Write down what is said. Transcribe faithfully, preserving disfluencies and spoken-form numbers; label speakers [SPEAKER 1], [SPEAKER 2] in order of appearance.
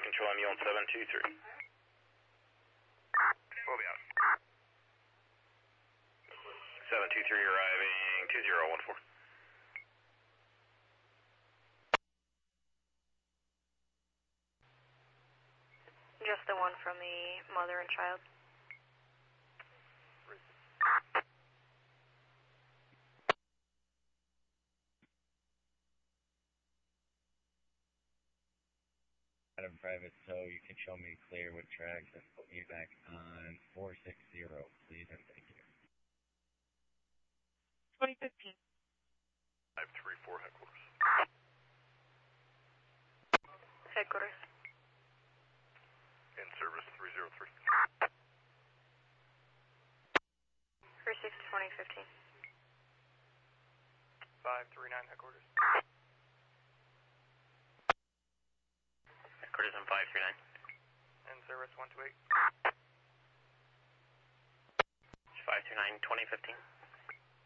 [SPEAKER 1] control, I'm you on seven two three.
[SPEAKER 2] We'll be out.
[SPEAKER 1] seven two three arriving two zero one four.
[SPEAKER 3] Just the one from the mother and child.
[SPEAKER 4] Adam Private, so you can show me clear with tracks and put me back on four six zero, please, and thank you.
[SPEAKER 5] twenty fifteen.
[SPEAKER 2] five three four headquarters.
[SPEAKER 3] Headquarters.
[SPEAKER 2] In service three zero three.
[SPEAKER 3] three six twenty fifteen.
[SPEAKER 2] five three nine headquarters.
[SPEAKER 1] Headquarters on five three nine.
[SPEAKER 2] In service one two eight.
[SPEAKER 1] five two nine, twenty fifteen.